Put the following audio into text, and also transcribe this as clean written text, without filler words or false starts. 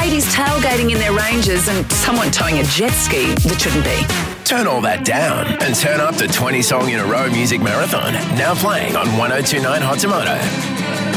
ladies tailgating in their Rangers and someone towing a jet ski that shouldn't be. Turn all that down and turn up the 20 song in a row music marathon. Now playing on 1029 Hot Tomato.